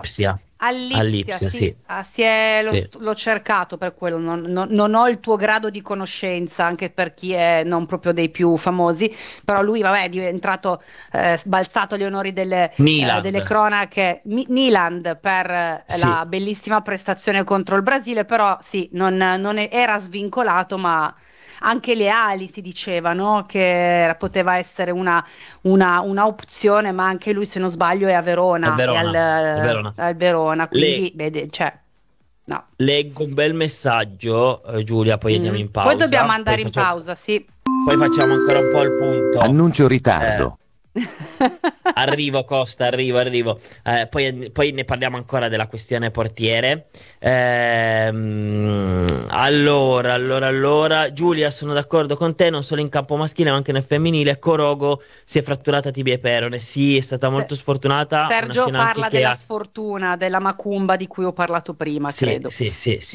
All'Ipsia. All'Ipsia, sì. Sì. L'ho cercato per quello, non ho il tuo grado di conoscenza, anche per chi è non proprio dei più famosi, però lui, vabbè, è diventato sbalzato agli onori delle Nyland. cronache, Nyland per Sì. la bellissima prestazione contro il Brasile, però sì, era svincolato, ma anche le ali si diceva, no? Che poteva essere una opzione, ma anche lui, se non sbaglio, è a È Verona, Verona, è Verona. al Verona, Le- quindi vede, cioè, no. Leggo un bel messaggio, Giulia, poi andiamo in Poi dobbiamo pausa. andare in pausa, sì. Poi facciamo ancora un po' il punto. Annuncio ritardo. Arrivo Costa, arrivo. Poi ne parliamo ancora della questione portiere. Allora, Giulia, sono d'accordo con te, non solo in campo maschile ma anche nel femminile. Corogo si è fratturata tibia e perone. Sì, è stata molto sfortunata. Sergio Una scena parla anche della sfortuna, della macumba di cui ho parlato prima, credo. Sì.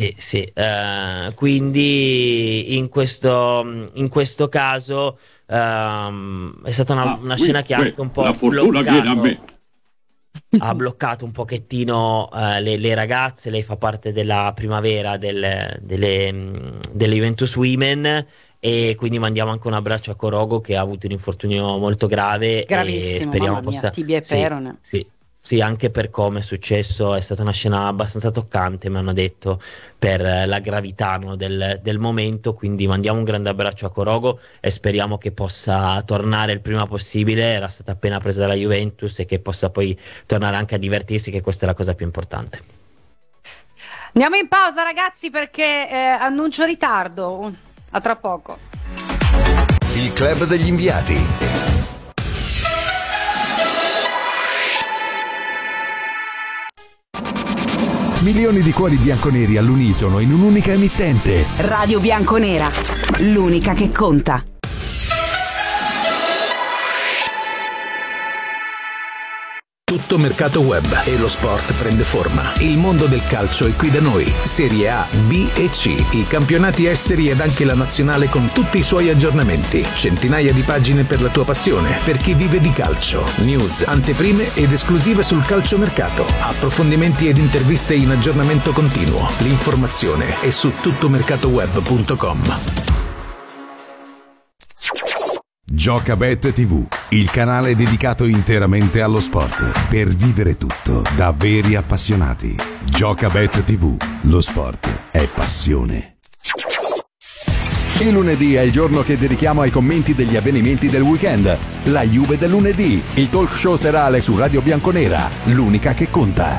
Quindi in questo caso è stata una scena che anche un po' la fortuna viene a me. ha bloccato un pochettino le ragazze. Lei fa parte della primavera delle Juventus Women, e quindi mandiamo anche un abbraccio a Corogo, che ha avuto un infortunio molto grave, Gravissimo, e speriamo mamma mia, possa tibia e perone. sì, anche per come è successo. È stata una scena abbastanza toccante, mi hanno detto, per la gravità, no, del momento. Quindi mandiamo un grande abbraccio a Corogo e speriamo che possa tornare il prima possibile. Era stata appena presa dalla Juventus, e che possa poi tornare anche a divertirsi, che questa è la cosa più importante. Andiamo in pausa, ragazzi, perché annuncio ritardo. A tra poco. Il club degli inviati. Milioni di cuori bianconeri all'unisono in un'unica emittente. Radio Bianconera, l'unica che conta. Tutto mercato web e lo sport prende forma. Il mondo del calcio è qui da noi. Serie A, B e C, i campionati esteri ed anche la nazionale con tutti i suoi aggiornamenti. Centinaia di pagine per la tua passione, per chi vive di calcio. News, anteprime ed esclusive sul calciomercato. Approfondimenti ed interviste in aggiornamento continuo. L'informazione è su tuttomercatoweb.com. Giocabet TV, il canale dedicato interamente allo sport, per vivere tutto da veri appassionati. Giocabet TV, lo sport è passione. Il lunedì è il giorno che dedichiamo ai commenti degli avvenimenti del weekend. La Juve del lunedì, il talk show serale su Radio Bianconera, l'unica che conta.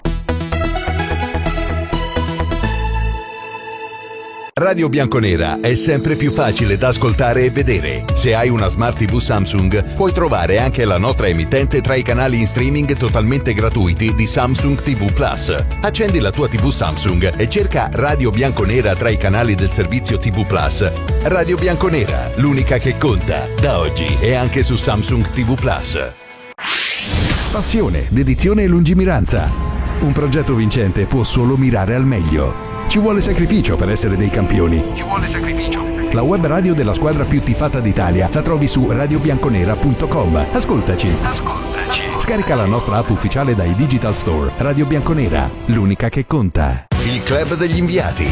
Radio Bianconera è sempre più facile da ascoltare e vedere. Se hai una Smart TV Samsung, puoi trovare anche la nostra emittente tra i canali in streaming totalmente gratuiti di Samsung TV Plus. Accendi la tua TV Samsung e cerca Radio Bianconera tra i canali del servizio TV Plus. Radio Bianconera, l'unica che conta, da oggi e anche su Samsung TV Plus. Passione, dedizione e lungimiranza. Un progetto vincente può solo mirare al meglio. Ci vuole sacrificio per essere dei campioni. La web radio della squadra più tifata d'Italia la trovi su radiobianconera.com. Ascoltaci. Scarica la nostra app ufficiale dai digital store. Radio Bianconera, l'unica che conta. Il club degli inviati.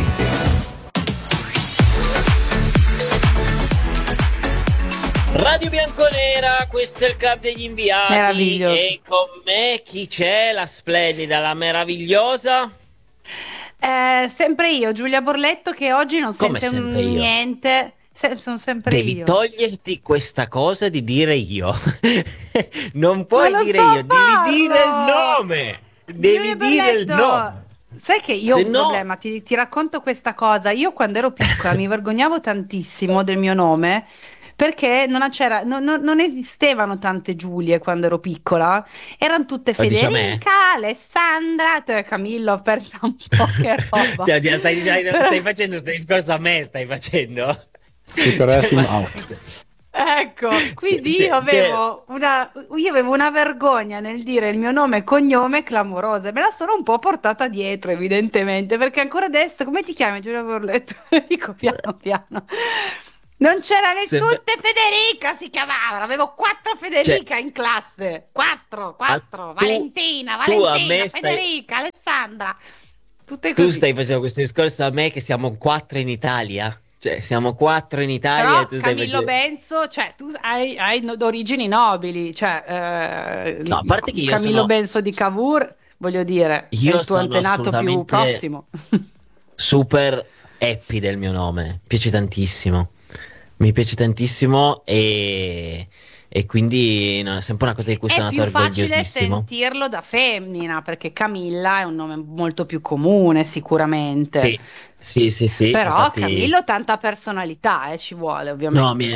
Radio Bianconera, questo è il club degli inviati. Meraviglioso. E con me chi c'è? La splendida, la meravigliosa. Sempre io, Giulia Borletto, che oggi non Come sente sempre io? niente. Sono sempre Devi io. toglierti questa cosa di dire io. Non puoi Ma lo dire so io, devi farlo! dire il nome. Devi Giulia dire il Borletto, nome. sai che io ho Se un no- problema, ti racconto questa cosa. Io quando ero piccola mi vergognavo tantissimo del mio nome, perché non esistevano tante Giulie quando ero piccola, erano tutte Lo dici a me? Federica, Alessandra, Camillo, ho perso un po' che roba. Cioè, stai facendo questo discorso a me, stai facendo? Out. Ecco, quindi io avevo una vergogna nel dire il mio nome e cognome clamorosa, e me la sono un po' portata dietro, evidentemente, perché ancora adesso, come ti chiami, Giulia Borletto? Dico piano piano. Non c'era nessuna Federica, si chiamavano, avevo 4 Federica in classe, 4, tu Valentina, a me Federica, Alessandra. Tutte Tu così. stai facendo questo discorso a me che siamo 4 in Italia? Cioè, siamo 4 in Italia Però e tu stai Camillo facendo... Benso, cioè tu hai origini nobili, cioè No, a parte che io Camillo sono... Benso di Cavour, voglio dire, è Io il tuo sono antenato più assolutamente prossimo. super happy del mio nome, mi piace tantissimo. Mi piace tantissimo e quindi no, è sempre una cosa di cui È sono più andato facile orgogliosissimo. sentirlo da femmina, perché Camilla è un nome molto più comune sicuramente. Sì, Però infatti... Camillo ha tanta personalità, ci vuole No, ovviamente.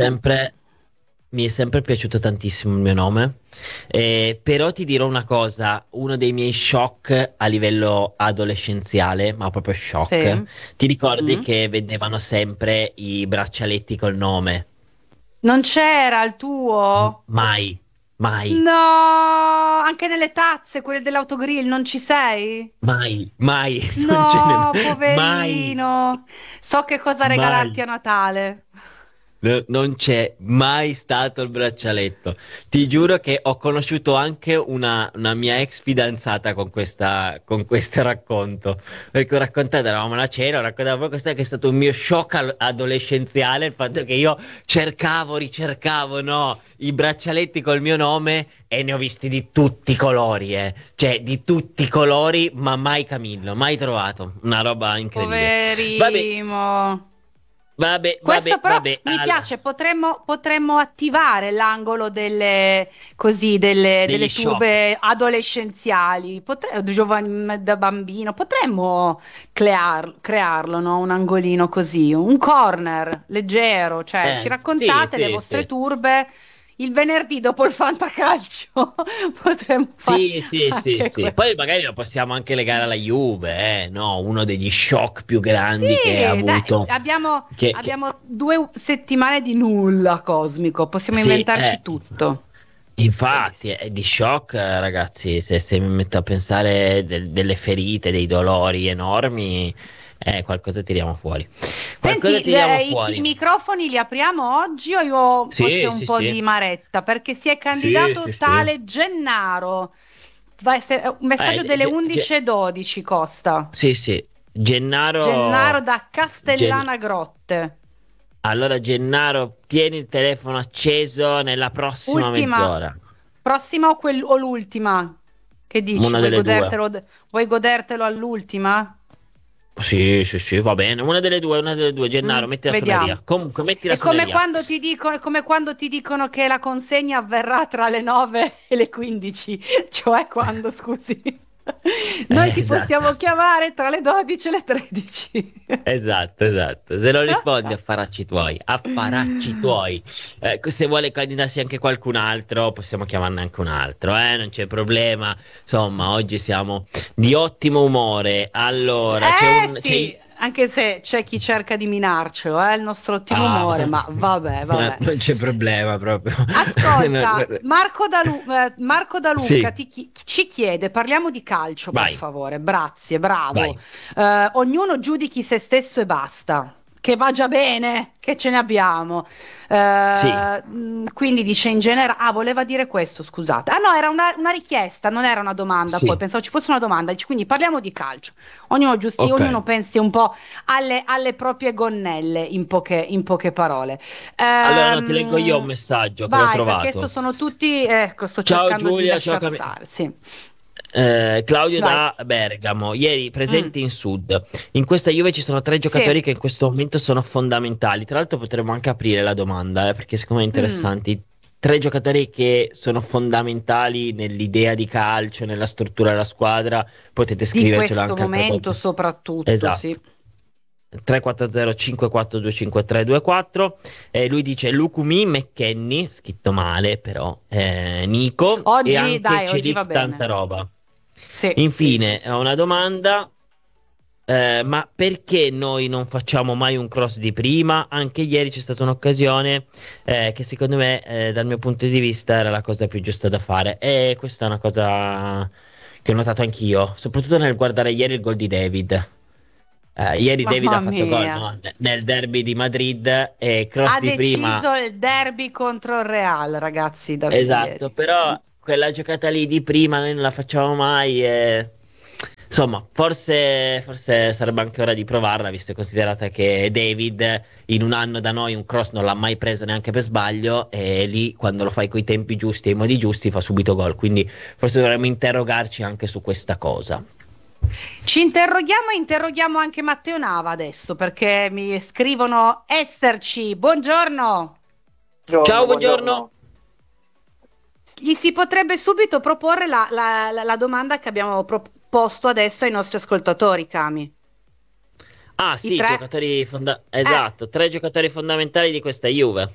mi è sempre piaciuto tantissimo il mio nome, però ti dirò una cosa, uno dei miei shock a livello adolescenziale, ma proprio shock, Sì. ti ricordi Mm. che vendevano sempre i braccialetti col nome? Non c'era il tuo? Mai, mai, No, anche nelle tazze, quelle dell'autogrill, non ci sei? mai, non ce No, n'è mai, poverino. So che cosa regalarti mai. a Natale. Non c'è mai stato il braccialetto. Ti giuro che ho conosciuto anche una mia ex fidanzata con questo racconto. Perché ho raccontato, eravamo alla cena, ho raccontato proprio questo che è stato un mio shock adolescenziale, il fatto che io ricercavo, no, i braccialetti col mio nome e ne ho visti di tutti i colori, Cioè, di tutti i colori, ma mai Camillo, mai trovato. Una roba incredibile. Poverino. Questo però mi allora, piace, potremmo attivare l'angolo delle degli turbe adolescenziali, da bambino, potremmo crearlo, no? Un angolino così, un corner leggero, cioè ci raccontate le vostre sì. turbe. Il venerdì dopo il fantacalcio potremmo fare Sì. anche questo. Poi magari lo possiamo anche legare alla Juve, no? Uno degli shock più grandi che ha Sì, dai, avuto. abbiamo Che- 2 settimane di nulla cosmico, possiamo Sì, inventarci tutto. Infatti, Sì. è di shock, ragazzi. Se mi metto a pensare delle ferite, dei dolori enormi, qualcosa tiriamo fuori. Qualcosa Senti, tiriamo i fuori. microfoni li apriamo oggi o Sì, c'è un sì, po' sì. di maretta? Perché si è candidato Sì. tale Gennaro. Un messaggio delle Ge- Ge- 11:12 costa. sì. Gennaro da Gen- Castellana Grotte. Allora, Gennaro, tieni il telefono acceso nella prossima Ultima, mezz'ora. prossima o l'ultima? Che dici? Una delle due. Vuoi godertelo all'ultima? Sì, va bene. Una delle due. Gennaro, metti la Vediamo. suoneria. Comunque, metti la È come suoneria. quando ti dicono che la consegna avverrà tra le 9 e le 15, cioè quando, scusi, noi ti Esatto. possiamo chiamare tra le 12 e le 13. Esatto. Se non rispondi, affaracci tuoi. Se vuole candidarsi anche qualcun altro, possiamo chiamarne anche un altro, non c'è problema. Insomma, oggi siamo di ottimo umore. Allora, Sì, anche se c'è chi cerca di minarcelo, il nostro ottimo umore, ma vabbè. Non c'è problema proprio. Ascolta, Marco da Luca Sì. ci chiede, parliamo di calcio, Vai. per favore, grazie, bravo. Vai. Ognuno giudichi se stesso e basta, che va già bene, che ce ne abbiamo. Quindi dice in genere, voleva dire questo, scusate. No, era una richiesta, non era una domanda, Sì. poi pensavo ci fosse una domanda, dice, quindi parliamo di calcio. Ok. Ognuno pensi un po' alle proprie gonnelle, in poche parole. Allora, ti leggo io un messaggio che ho Vai, trovato. perché adesso sono tutti, sto Ciao, cercando Giulia, di ciao, lasciar stare, sì. Claudio Vai. da Bergamo, ieri presente in Sud. In questa Juve ci sono 3 giocatori che in questo momento sono fondamentali. Tra l'altro potremmo anche aprire la domanda, perché secondo me è interessante. 3 giocatori che sono fondamentali nell'idea di calcio, nella struttura della squadra. Potete Di scrivercelo questo anche al momento soprattutto, Esatto. sì. 340 542 5324. Lui dice Lukumi, McKennie, scritto male però, Nico Oggi, e anche dai, oggi Celic, va bene. tanta roba. Sì, Infine, sì. ho una domanda, ma perché noi non facciamo mai un cross di prima? Anche ieri c'è stata un'occasione che secondo me, dal mio punto di vista, era la cosa più giusta da fare. E questa è una cosa che ho notato anch'io, soprattutto nel guardare ieri il gol di David. Ieri Mamma David ha fatto gol, mia. no? Nel derby di Madrid e cross Ha di prima. deciso il derby contro il Real, ragazzi, davvero. Esatto, però quella giocata lì di prima noi non la facciamo mai e Insomma, forse sarebbe anche ora di provarla, visto e considerata che David in un anno da noi un cross non l'ha mai preso neanche per sbaglio, e lì quando lo fai coi tempi giusti e i modi giusti fa subito gol, quindi forse dovremmo interrogarci anche su questa cosa. Ci interroghiamo e interroghiamo anche Matteo Nava adesso, perché mi scrivono esserci. Buongiorno. Ciao, buongiorno. Gli si potrebbe subito proporre la domanda che abbiamo proposto adesso ai nostri ascoltatori, Cami. Ah sì, tre? giocatori esatto, 3 giocatori fondamentali di questa Juve.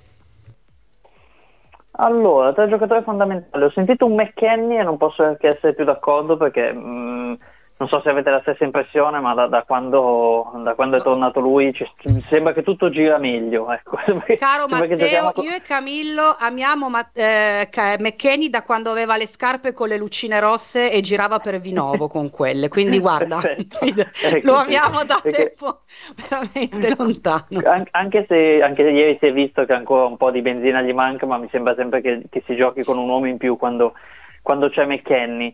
Allora, 3 giocatori fondamentali. Ho sentito un McKennie e non posso che essere più d'accordo perché non so se avete la stessa impressione, ma da quando è tornato lui sembra che tutto gira meglio. Ecco. Caro Matteo, io e Camillo amiamo McKennie da quando aveva le scarpe con le lucine rosse e girava per Vinovo con quelle, quindi guarda, lo amiamo da tempo veramente lontano. Anche ieri si è visto che ancora un po' di benzina gli manca, ma mi sembra sempre che si giochi con un uomo in più quando c'è McKennie.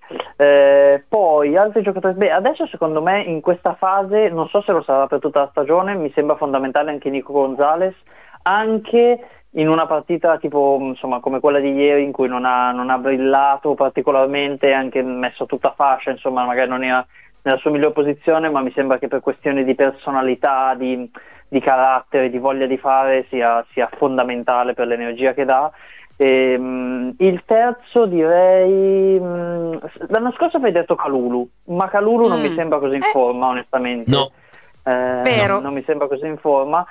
Poi altri giocatori, adesso secondo me in questa fase, non so se lo sarà per tutta la stagione, mi sembra fondamentale anche Nico Gonzalez, anche in una partita tipo insomma come quella di ieri in cui non ha brillato particolarmente, anche messo tutta fascia, insomma magari non era nella sua miglior posizione, ma mi sembra che per questioni di personalità, di carattere, di voglia di fare sia fondamentale per l'energia che dà. Il terzo direi l'anno scorso avevi detto Kalulu, ma Kalulu non mi sembra così in forma onestamente. No. Vero. Non mi sembra così in forma.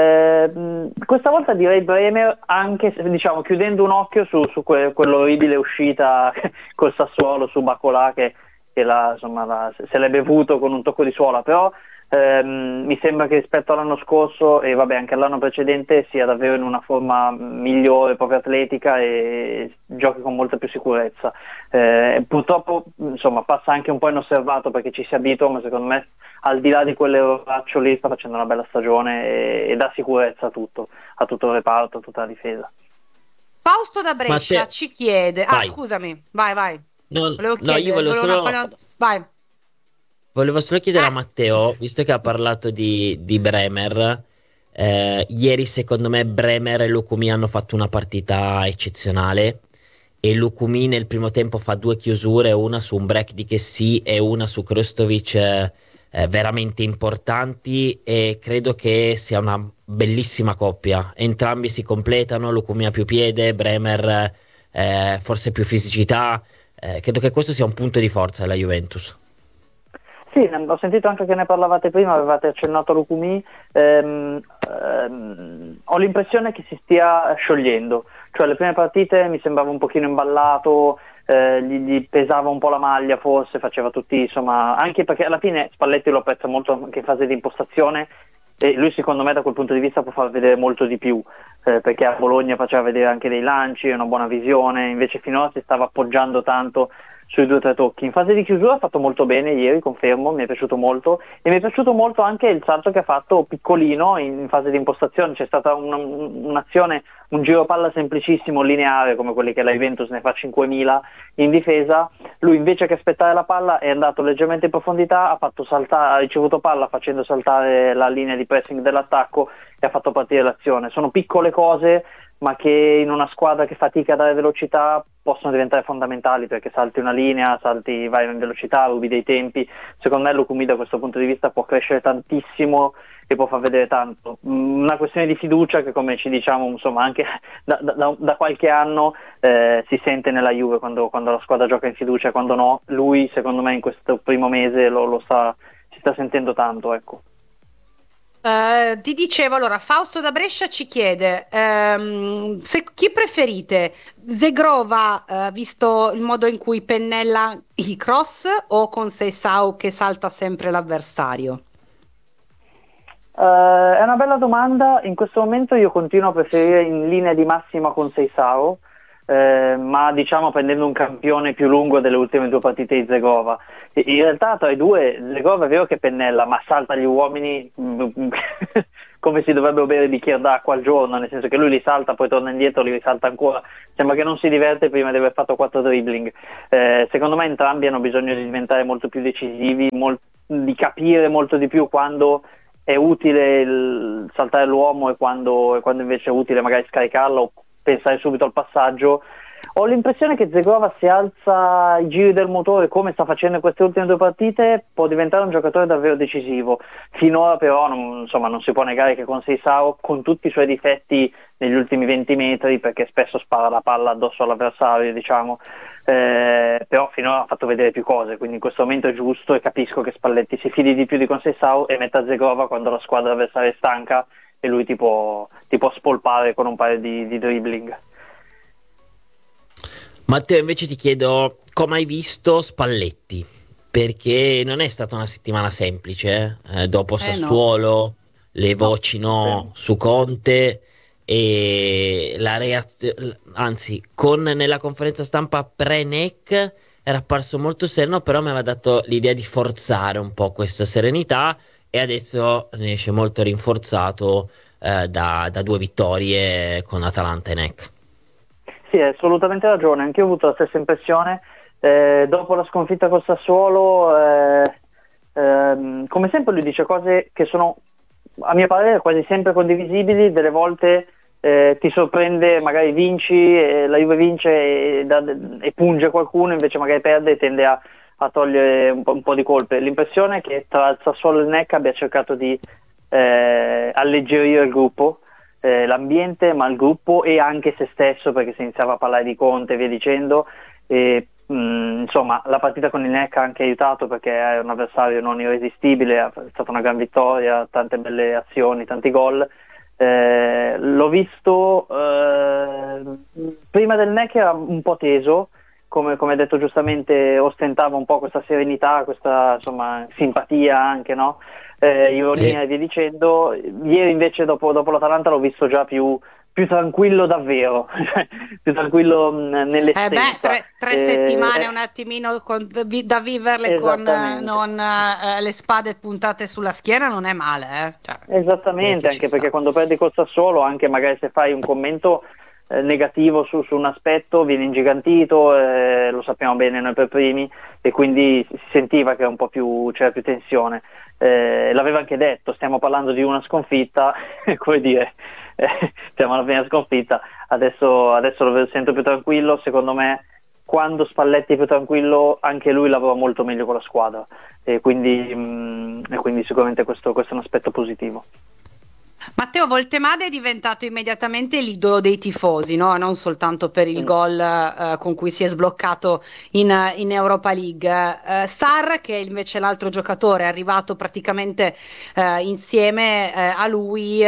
Questa volta direi Bremer, anche diciamo chiudendo un occhio su quell'orribile uscita col Sassuolo su Bacolà che se l'è bevuto con un tocco di suola, però mi sembra che rispetto all'anno scorso e vabbè anche all'anno precedente sia davvero in una forma migliore proprio atletica e giochi con molta più sicurezza. Purtroppo insomma passa anche un po' inosservato perché ci si abitua, ma secondo me al di là di quell'erroraccio lì sta facendo una bella stagione e dà sicurezza a tutto il reparto, a tutta la difesa. Fausto da Brescia ci chiede Vai. Scusami, vai. No, io Vai. Volevo solo chiedere a Matteo, visto che ha parlato di Bremer, ieri secondo me Bremer e Lukumi hanno fatto una partita eccezionale e Lukumi nel primo tempo fa 2 chiusure, una su un break di Kessie e una su Krstovic veramente importanti, e credo che sia una bellissima coppia. Entrambi si completano, Lukumi ha più piede, Bremer forse più fisicità, credo che questo sia un punto di forza della Juventus. Sì, ho sentito anche che ne parlavate prima, avevate accennato a Lukumi, ho l'impressione che si stia sciogliendo, cioè le prime partite mi sembrava un pochino imballato, gli pesava un po' la maglia forse, faceva tutti insomma, anche perché alla fine Spalletti lo apprezza molto anche in fase di impostazione e lui secondo me da quel punto di vista può far vedere molto di più, perché a Bologna faceva vedere anche dei lanci, una buona visione, invece finora si stava appoggiando tanto sui 2 o 3 tocchi. In fase di chiusura ha fatto molto bene ieri, confermo, mi è piaciuto molto, e mi è piaciuto molto anche il salto che ha fatto piccolino in fase di impostazione. C'è stata un'azione, un giro palla semplicissimo, lineare, come quelli che la Juventus ne fa 5.000 in difesa. Lui invece che aspettare la palla è andato leggermente in profondità, ha ricevuto palla facendo saltare la linea di pressing dell'attacco e ha fatto partire l'azione. Sono piccole cose, ma che in una squadra che fatica a dare velocità possono diventare fondamentali, perché salti una linea, vai in velocità, rubi dei tempi. Secondo me Lukumi da questo punto di vista può crescere tantissimo e può far vedere tanto. Una questione di fiducia che, come ci diciamo insomma anche da qualche anno, si sente nella Juve quando la squadra gioca in fiducia e quando no. Lui secondo me in questo primo mese si sta sentendo tanto, ecco. Ti dicevo, allora Fausto da Brescia ci chiede chi preferite, Zegrova, visto il modo in cui pennella i cross, o con Seisao che salta sempre l'avversario? È una bella domanda. In questo momento io continuo a preferire in linea di massima con Seisao, ma diciamo prendendo un campione più lungo delle ultime 2 partite di Zegrova. In realtà tra i due Zegrova è vero che pennella, ma salta gli uomini come si dovrebbero bere il bicchiere d'acqua al giorno, nel senso che lui li salta, poi torna indietro, li risalta ancora, sembra che non si diverte prima di aver fatto 4 dribbling. Secondo me entrambi hanno bisogno di diventare molto più decisivi, di capire molto di più quando è utile saltare l'uomo e quando invece è utile magari scaricarlo o pensare subito al passaggio. Ho l'impressione che Zegrova, se alza i giri del motore come sta facendo in queste ultime 2 partite, può diventare un giocatore davvero decisivo. Finora però non si può negare che con Seisao, con tutti i suoi difetti negli ultimi 20 metri, perché spesso spara la palla addosso all'avversario, diciamo, però finora ha fatto vedere più cose, quindi in questo momento è giusto e capisco che Spalletti si fidi di più di Conceição e metta Zegrova quando la squadra avversaria è stanca e lui ti può spolpare con un paio di dribbling. Matteo, invece ti chiedo come hai visto Spalletti, perché non è stata una settimana semplice, dopo Sassuolo, no. Le voci su Conte e la reazione, anzi nella conferenza stampa pre-NEC era apparso molto sereno, però mi aveva dato l'idea di forzare un po' questa serenità e adesso ne esce molto rinforzato da 2 vittorie con Atalanta e NEC. Sì, hai assolutamente ragione, anche io ho avuto la stessa impressione. Dopo la sconfitta col Sassuolo, come sempre lui dice cose che sono, a mio parere, quasi sempre condivisibili. Delle volte ti sorprende, magari vinci, la Juve vince e punge qualcuno, invece magari perde e tende a togliere un po' di colpe. L'impressione è che tra il Sassuolo e il NEC abbia cercato di alleggerire il gruppo, l'ambiente, ma il gruppo e anche se stesso, perché si iniziava a parlare di Conte e via dicendo, e insomma la partita con il NEC ha anche aiutato perché è un avversario non irresistibile, è stata una gran vittoria, tante belle azioni, tanti gol. L'ho visto prima del NEC era un po' teso, come hai detto giustamente, ostentava un po' questa serenità, questa simpatia anche, no? Ironia e via dicendo. Ieri invece dopo l'Atalanta l'ho visto già più tranquillo davvero, più tranquillo nell'essenza. Tre settimane un attimino da viverle con non le spade puntate sulla schiena non è male. Esattamente, anche perché quando perdi col Sassuolo, anche magari se fai un commento negativo su un aspetto viene ingigantito, lo sappiamo bene noi per primi, e quindi si sentiva che c'era più tensione. L'aveva anche detto, stiamo parlando di una sconfitta, come dire, siamo alla prima sconfitta, adesso lo sento più tranquillo. Secondo me quando Spalletti è più tranquillo anche lui lavora molto meglio con la squadra, e quindi sicuramente questo è un aspetto positivo. Matteo Voltemade è diventato immediatamente l'idolo dei tifosi, no? Non soltanto per il gol con cui si è sbloccato in Europa League. Sarr, che è invece l'altro giocatore, è arrivato praticamente insieme a lui,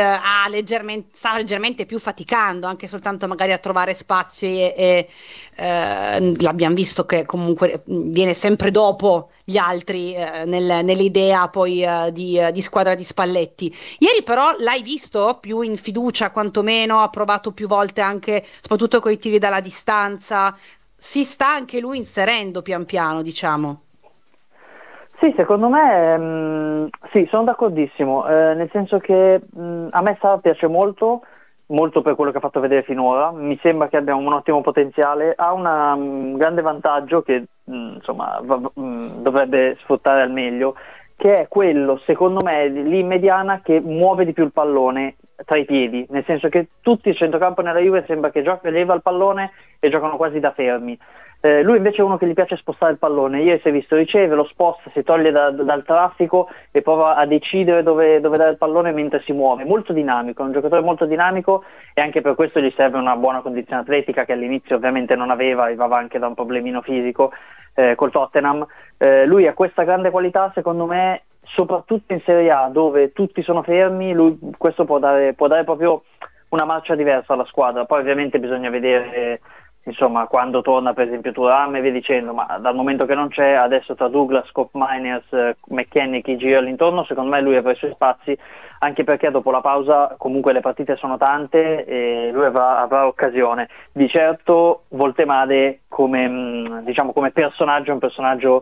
sta leggermente più faticando, anche soltanto magari a trovare spazi e l'abbiamo visto che comunque viene sempre dopo gli altri nell'idea poi di squadra di Spalletti. Ieri però l'hai visto più in fiducia, quantomeno ha provato più volte anche, soprattutto con i tiri dalla distanza, si sta anche lui inserendo pian piano, diciamo. Sì, secondo me sì, sono d'accordissimo, nel senso che a me Sarr piace molto per quello che ha fatto vedere finora, mi sembra che abbia un ottimo potenziale, ha un grande vantaggio che dovrebbe sfruttare al meglio, che è quello, secondo me, lì in mediana, che muove di più il pallone tra i piedi, nel senso che tutti il centrocampo nella Juve sembra che leva il pallone e giocano quasi da fermi. Lui invece è uno che gli piace spostare il pallone. Ieri si è visto, riceve, lo sposta, si toglie dal traffico e prova a decidere dove dare il pallone mentre si muove. Molto dinamico, è un giocatore molto dinamico, e anche per questo gli serve una buona condizione atletica che all'inizio ovviamente non arrivava anche da un problemino fisico col Tottenham. Lui ha questa grande qualità, secondo me, soprattutto in Serie A dove tutti sono fermi. Questo può dare proprio una marcia diversa alla squadra. Poi ovviamente bisogna vedere quando torna per esempio Thuram e via dicendo, ma dal momento che non c'è, adesso tra Douglas, Koopmeiners, McKennie, chi gira all'intorno, secondo me lui avrà i suoi spazi, anche perché dopo la pausa comunque le partite sono tante e lui avrà occasione. Di certo Voltemade come personaggio è un personaggio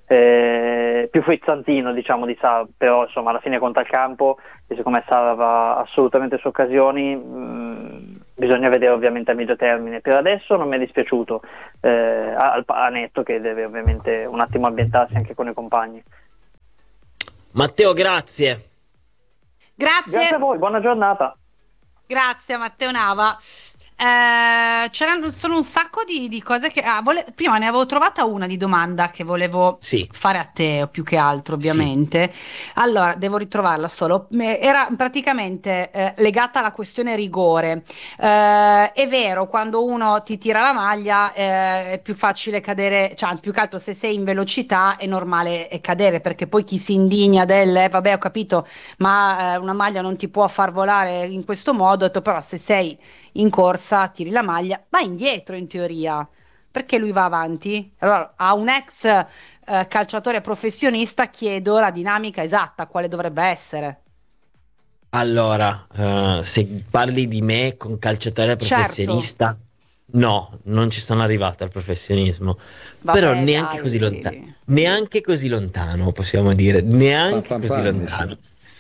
più frizzantino, diciamo, di Sar, però insomma alla fine conta il campo e secondo me Sar aveva assolutamente su occasioni, bisogna vedere ovviamente a medio termine. Per adesso non mi è dispiaciuto, a netto che deve ovviamente un attimo ambientarsi anche con i compagni. Matteo, grazie. Grazie a voi, buona giornata. Grazie a Matteo Nava. Sono un sacco di cose che prima ne avevo trovata una di domanda che volevo fare a te, più che altro ovviamente. Allora devo ritrovarla solo. Era praticamente legata alla questione rigore. È vero, quando uno ti tira la maglia è più facile cadere, cioè più che altro se sei in velocità è normale cadere, perché poi chi si indigna vabbè, ho capito, ma una maglia non ti può far volare in questo modo, però se sei in corsa, tiri la maglia, va indietro in teoria, perché lui va avanti? Allora a un ex calciatore professionista chiedo la dinamica esatta, quale dovrebbe essere. Allora, se parli di me con calciatore professionista, no, non ci sono arrivato al professionismo. Vabbè, però neanche così lontano, neanche così lontano, possiamo dire, neanche così lontano.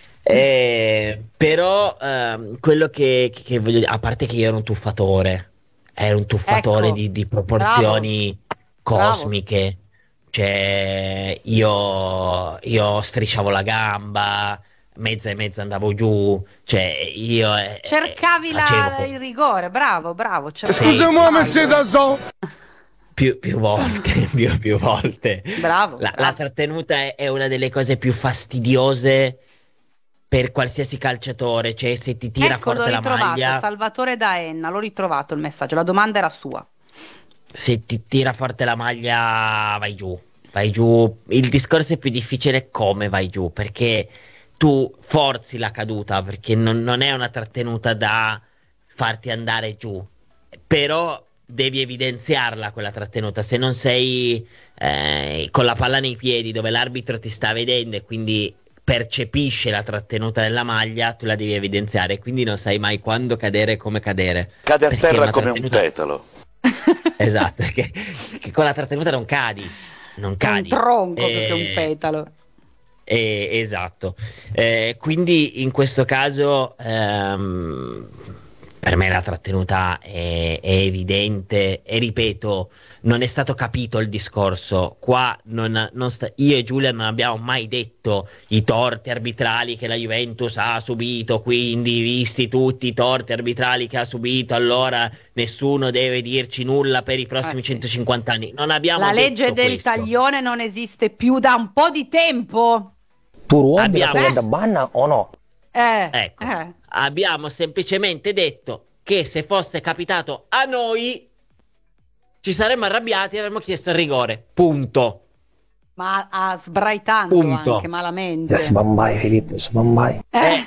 Però quello che voglio dire, a parte che io ero un tuffatore, ecco, di proporzioni cosmiche. Cioè io strisciavo la gamba, mezza e mezza andavo giù, cioè io cercavi il rigore, bravo. Scusami, se da so. Più volte, più volte. Bravo. La trattenuta è una delle cose più fastidiose per qualsiasi calciatore, cioè se ti tira forte la maglia. Salvatore da Enna, l'ho ritrovato il messaggio, la domanda era sua. Se ti tira forte la maglia vai giù. Il discorso è più difficile come vai giù, perché tu forzi la caduta, perché non è una trattenuta da farti andare giù, però devi evidenziarla quella trattenuta. Se non sei con la palla nei piedi dove l'arbitro ti sta vedendo e quindi percepisce la trattenuta della maglia, tu la devi evidenziare, quindi non sai mai quando cadere e come cadere. Cade a terra come un petalo. Esatto, perché con la trattenuta non cadi. Un tronco più che un petalo. Esatto. Quindi in questo caso per me la trattenuta è evidente e ripeto, non è stato capito il discorso. Qua io e Giulia non abbiamo mai detto i torti arbitrali che la Juventus ha subito, quindi visti tutti i torti arbitrali che ha subito, allora nessuno deve dirci nulla per i prossimi 150 anni. Non abbiamo la legge del questo. taglione non esiste più da un po' di tempo. Tu ruoli da banna o no? Abbiamo semplicemente detto che se fosse capitato a noi ci saremmo arrabbiati e avremmo chiesto il rigore, punto. Ma sbraitando anche malamente. Sbambai Filippo, sbambai.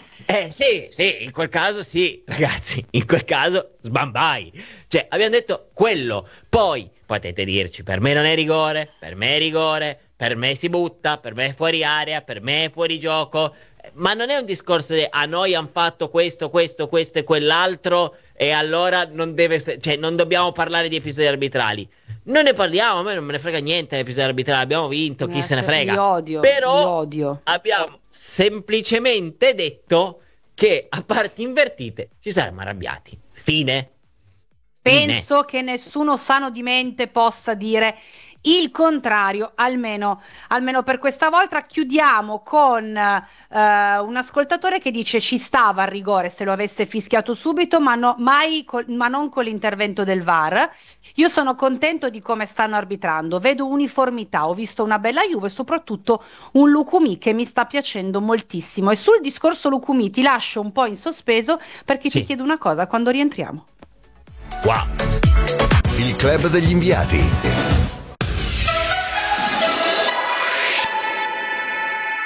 Sì, in quel caso sì, ragazzi, in quel caso sbambai. Cioè abbiamo detto quello. Poi potete dirci per me non è rigore, per me è rigore, per me si butta, per me è fuori area, per me è fuori gioco. Ma non è un discorso di a noi hanno fatto questo e quell'altro e allora non dobbiamo parlare di episodi arbitrali. Non ne parliamo, a me non me ne frega niente di episodi arbitrali, abbiamo vinto, chi se ne frega. Però abbiamo semplicemente detto che a parti invertite ci saremmo arrabbiati. Fine. Penso che nessuno sano di mente possa dire il contrario, almeno per questa volta. Chiudiamo con un ascoltatore che dice ci stava al rigore se lo avesse fischiato subito, ma non con l'intervento del VAR. Io sono contento di come stanno arbitrando, vedo uniformità, ho visto una bella Juve e soprattutto un Lucumí che mi sta piacendo moltissimo. E sul discorso Lucumí ti lascio un po' in sospeso perché ti chiedo una cosa, quando rientriamo? Wow. Il club degli inviati.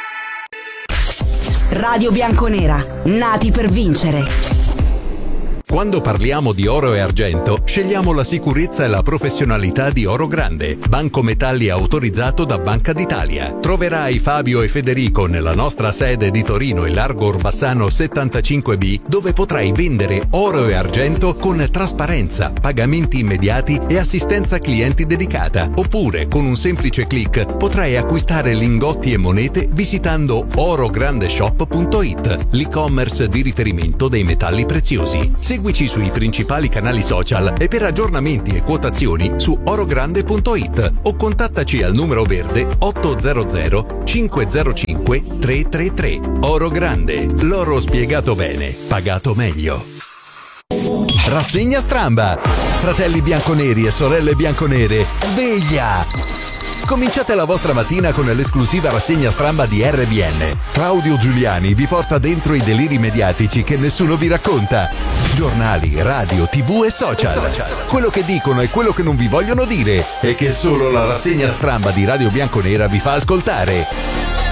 Radio Bianconera, nati per vincere. Quando parliamo di oro e argento, scegliamo la sicurezza e la professionalità di Oro Grande, banco metalli autorizzato da Banca d'Italia. Troverai Fabio e Federico nella nostra sede di Torino in Largo Orbassano 75B, dove potrai vendere oro e argento con trasparenza, pagamenti immediati e assistenza clienti dedicata. Oppure, con un semplice click, potrai acquistare lingotti e monete visitando orograndeshop.it, l'e-commerce di riferimento dei metalli preziosi. Seguici sui principali canali social e per aggiornamenti e quotazioni su orogrande.it o contattaci al numero verde 800 505 333. Oro Grande, l'oro spiegato bene, pagato meglio. Rassegna Stramba. Fratelli bianconeri e sorelle bianconere, sveglia! Cominciate la vostra mattina con l'esclusiva rassegna Stramba di RBN. Claudio Giuliani vi porta dentro i deliri mediatici che nessuno vi racconta. Giornali, radio, TV e social. Quello che dicono e quello che non vi vogliono dire e che solo la rassegna Stramba di Radio Bianconera vi fa ascoltare.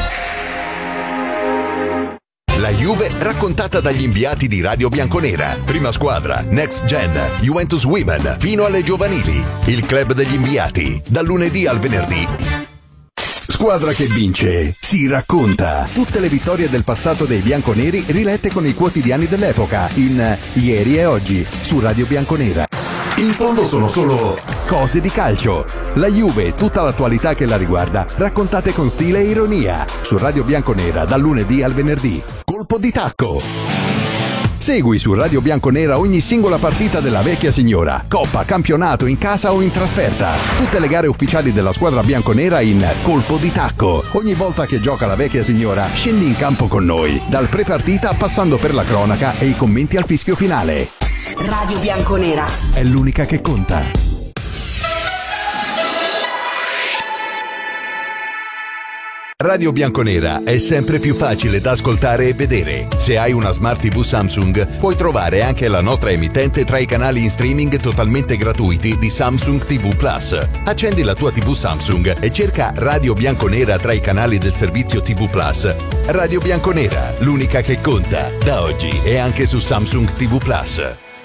La Juve raccontata dagli inviati di Radio Bianconera. Prima squadra, Next Gen, Juventus Women, fino alle giovanili. Il club degli inviati, dal lunedì al venerdì. Squadra che vince, si racconta. Tutte le vittorie del passato dei bianconeri rilette con i quotidiani dell'epoca in Ieri e Oggi su Radio Bianconera. In fondo sono solo cose di calcio. La Juve e tutta l'attualità che la riguarda, raccontate con stile e ironia su Radio Bianconera dal lunedì al venerdì. Colpo di tacco. Segui su Radio Bianconera ogni singola partita della vecchia signora, coppa, campionato, in casa o in trasferta. Tutte le gare ufficiali della squadra bianconera in Colpo di tacco. Ogni volta che gioca la vecchia signora, scendi in campo con noi, dal pre-partita passando per la cronaca e i commenti al fischio finale. Radio Bianconera è l'unica che conta. Radio Bianconera è sempre più facile da ascoltare e vedere. Se hai una Smart TV Samsung, puoi trovare anche la nostra emittente tra i canali in streaming totalmente gratuiti di Samsung TV Plus. Accendi la tua TV Samsung e cerca Radio Bianconera tra i canali del servizio TV Plus. Radio Bianconera, l'unica che conta, da oggi e anche su Samsung TV Plus.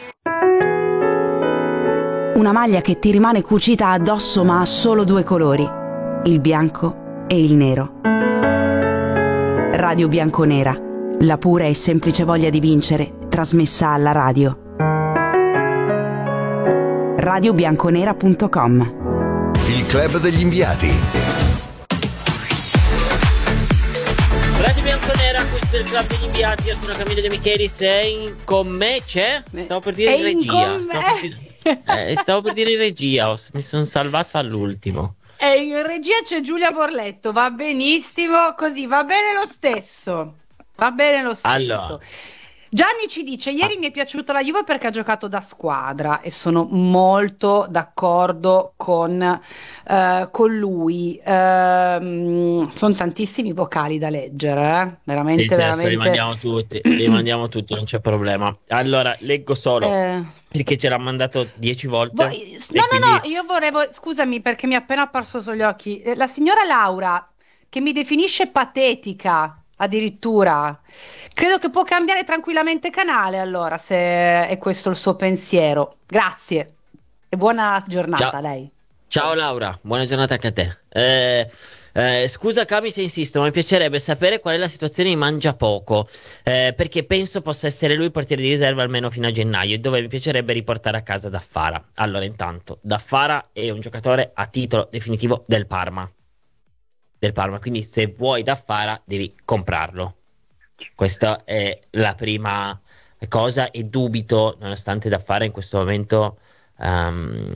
Una maglia che ti rimane cucita addosso ma ha solo due colori, il bianco e il nero. Radio Bianconera, la pura e semplice voglia di vincere trasmessa alla radio. radiobianconera.com. Il club degli inviati. Radio Bianconera, questo è il club degli inviati. Io sono Camillo De Michelis e con me c'è? Stavo per dire in regia. Stavo per dire in regia, mi sono salvato all'ultimo. E in regia c'è Giulia Borletto, va benissimo così, va bene lo stesso. Allora. Gianni ci dice: ieri mi è piaciuta la Juve perché ha giocato da squadra, e sono molto d'accordo con lui. Sono tantissimi vocali da leggere, veramente, sì, veramente. Li mandiamo tutti, non c'è problema. Allora, leggo solo perché ce l'ha mandato 10 volte. No, io volevo, scusami perché mi è appena apparso sugli occhi la signora Laura che mi definisce patetica. Addirittura credo che può cambiare tranquillamente canale, allora, se è questo il suo pensiero. Grazie e buona giornata. Ciao. Lei. Ciao Laura, buona giornata anche a te. Scusa Cami se insisto, ma mi piacerebbe sapere qual è la situazione di Mangiapoco, perché penso possa essere lui il portiere di riserva almeno fino a gennaio, e dove mi piacerebbe riportare a casa Daffara. Allora, intanto Daffara è un giocatore a titolo definitivo del Parma, quindi se vuoi Daffara devi comprarlo. Questa è la prima cosa, e dubito, nonostante Daffara in questo momento è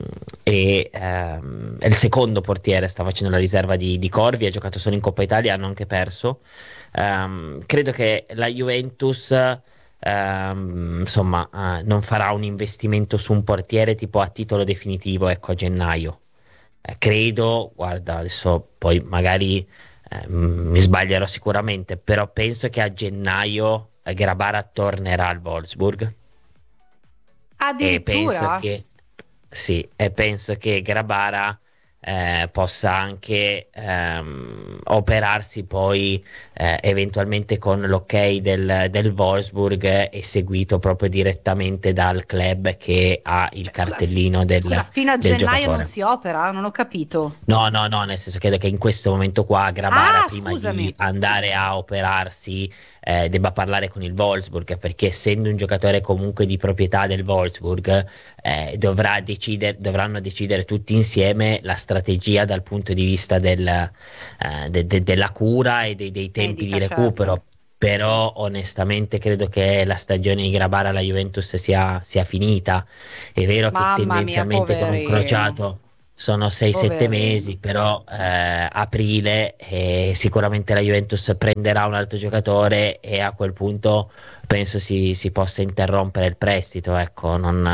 il secondo portiere, sta facendo la riserva di Corvi, ha giocato solo in Coppa Italia, hanno anche perso. Credo che la Juventus non farà un investimento su un portiere tipo a titolo definitivo, ecco, a gennaio. Credo, guarda, adesso poi magari mi sbaglierò sicuramente, però penso che a gennaio Grabara tornerà al Wolfsburg. Addirittura? E penso che Grabara possa anche operarsi poi eventualmente con l'ok del Wolfsburg, e seguito proprio direttamente dal club che ha il cartellino del fino a del gennaio giocatore. non si opera? Non ho capito. No, nel senso, credo che in questo momento qua Grabara, prima Scusami. di andare a operarsi, debba parlare con il Wolfsburg, perché essendo un giocatore comunque di proprietà del Wolfsburg, dovranno decidere tutti insieme la strategia dal punto di vista della cura e dei tempi di Medica, recupero. certo. Però onestamente credo che la stagione di Grabara alla Juventus sia finita. È vero che Mamma mia, tendenzialmente con un poverino. crociato sono 6-7 Poverino. mesi, però aprile, sicuramente la Juventus prenderà un altro giocatore, e a quel punto penso si possa interrompere il prestito, ecco.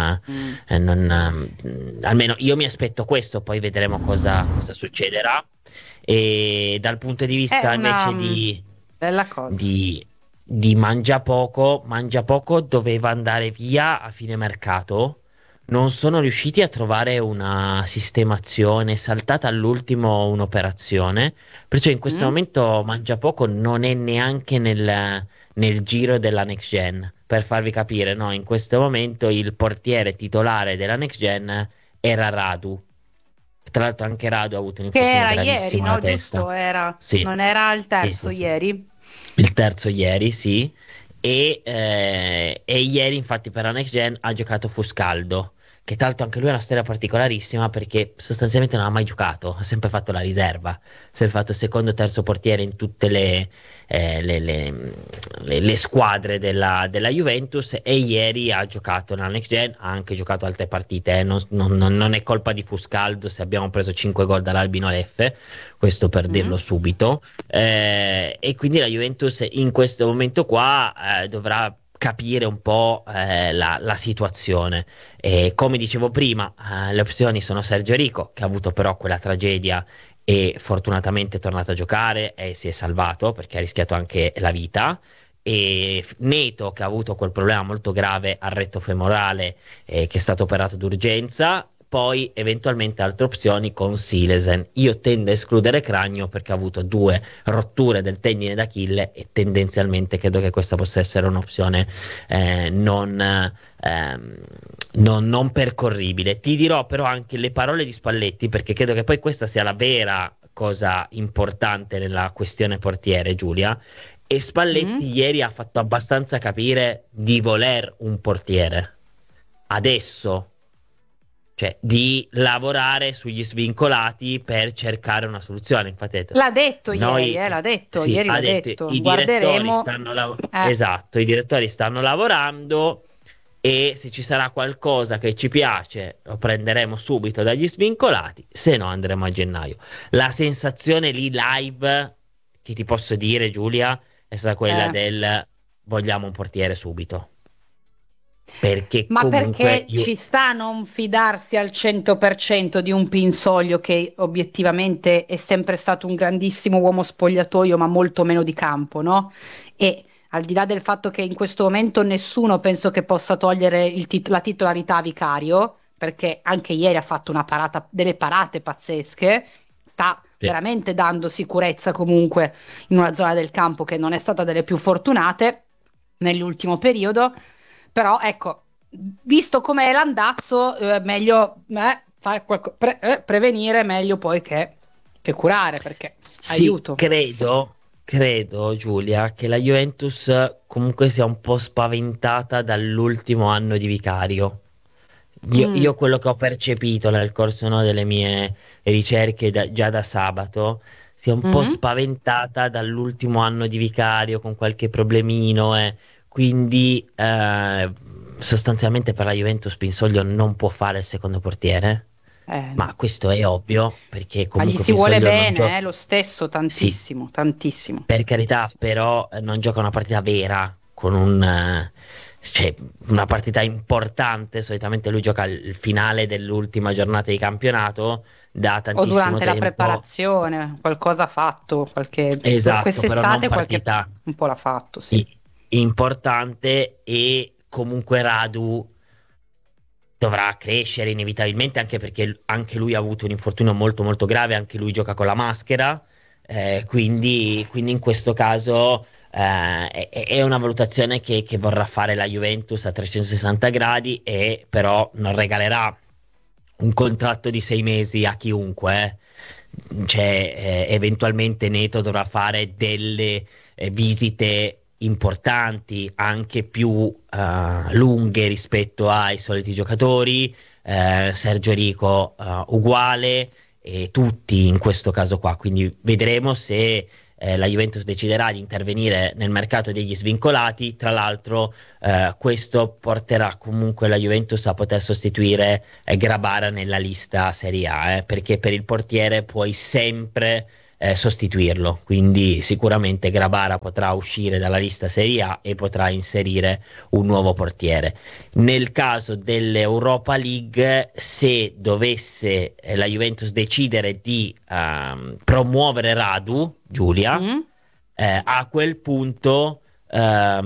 Almeno io mi aspetto questo, poi vedremo cosa succederà. E dal punto di vista invece bella cosa. di Mangiapoco doveva andare via a fine mercato. Non sono riusciti a trovare una sistemazione, saltata all'ultimo un'operazione, perciò in questo momento Mangiapoco non è neanche nel giro della next gen. Per farvi capire, no, in questo momento il portiere titolare della next gen era Radu. Tra l'altro anche Radu ha avuto un Che infortunio era ieri, gravissimo no? alla testa. Giusto? Era. Sì. Non era il terzo Sì, sì. ieri? Il terzo ieri, sì. E ieri infatti per la next gen ha giocato Fuscaldo, che tra l'altro anche lui ha una storia particolarissima, perché sostanzialmente non ha mai giocato, ha sempre fatto la riserva, si è fatto secondo o terzo portiere in tutte le squadre della Juventus, e ieri ha giocato nella next gen, ha anche giocato altre partite, non è colpa di Fuscaldo se abbiamo preso 5 gol dall'Albino Leffe, questo per dirlo subito, e quindi la Juventus in questo momento qua dovrà capire un po' la situazione. E come dicevo prima, le opzioni sono Sergio Rico, che ha avuto però quella tragedia e fortunatamente è tornato a giocare e si è salvato perché ha rischiato anche la vita, e Neto, che ha avuto quel problema molto grave al retto femorale, che è stato operato d'urgenza. Poi eventualmente altre opzioni con Silesen. Io tendo a escludere Cragno perché ha avuto 2 rotture del tendine d'Achille, e tendenzialmente credo che questa possa essere un'opzione non percorribile. Ti dirò però anche le parole di Spalletti, perché credo che poi questa sia la vera cosa importante nella questione portiere, Giulia. E Spalletti ieri ha fatto abbastanza capire di voler un portiere adesso, cioè di lavorare sugli svincolati per cercare una soluzione. Infatti L'ha detto ieri, l'ha detto, sì, ieri ha l'ha detto, detto. i direttori stanno esatto, i direttori stanno lavorando, e se ci sarà qualcosa che ci piace lo prenderemo subito dagli svincolati, se no andremo a gennaio. La sensazione lì live che ti posso dire, Giulia, è stata quella del vogliamo un portiere subito. Ma perché ci sta a non fidarsi al 100% di un Pinsoglio, che obiettivamente è sempre stato un grandissimo uomo spogliatoio, ma molto meno di campo, no? E al di là del fatto che in questo momento nessuno penso che possa togliere la titolarità a Vicario, perché anche ieri ha fatto delle parate pazzesche, sta veramente dando sicurezza comunque in una zona del campo che non è stata delle più fortunate nell'ultimo periodo. Però ecco, visto com'è l'andazzo, meglio fare prevenire meglio poi che curare, perché aiuto. Credo, Giulia, che la Juventus comunque sia un po' spaventata dall'ultimo anno di Vicario. Io quello che ho percepito nel corso delle mie ricerche già da sabato, sia un po' spaventata dall'ultimo anno di Vicario, con qualche problemino, quindi sostanzialmente per la Juventus Pinsoglio non può fare il secondo portiere, ma questo è ovvio, perché comunque ma gli si vuole Pinsoglio bene, lo stesso, tantissimo, sì, tantissimo. Per carità, però non gioca una partita vera, con una partita importante. Solitamente lui gioca il finale dell'ultima giornata di campionato, da tantissimo tempo. O durante la preparazione, qualcosa ha fatto, esatto, quest'estate però non partita un po' l'ha fatto, sì. Importante. E comunque Radu dovrà crescere inevitabilmente, anche perché anche lui ha avuto un infortunio molto molto grave, anche lui gioca con la maschera, quindi in questo caso è una valutazione che vorrà fare la Juventus a 360 gradi, e però non regalerà un contratto di 6 mesi a chiunque. Cioè, eventualmente Neto dovrà fare delle visite importanti, anche più lunghe rispetto ai soliti giocatori. Sergio Rico uguale, e tutti in questo caso qua, quindi vedremo se la Juventus deciderà di intervenire nel mercato degli svincolati. Tra l'altro questo porterà comunque la Juventus a poter sostituire Grabara nella lista Serie A, perché per il portiere puoi sempre sostituirlo, quindi sicuramente Grabara potrà uscire dalla lista Serie A e potrà inserire un nuovo portiere. Nel caso dell'Europa League, se dovesse la Juventus decidere di promuovere Radu, Giulia, a quel punto la